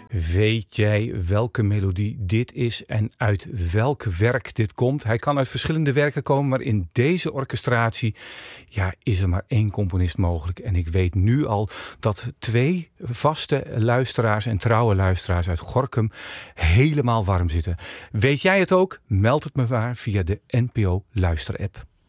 Weet jij welke melodie dit is en uit welk werk dit komt? Hij kan uit verschillende werken komen, maar in deze orchestratie is er maar één componist mogelijk. En ik weet nu al dat 2 vaste luisteraars en trouwe luisteraars uit Gorinchem helemaal warm zitten. Weet jij het ook? Meld het me maar via de NPO Luisterapp.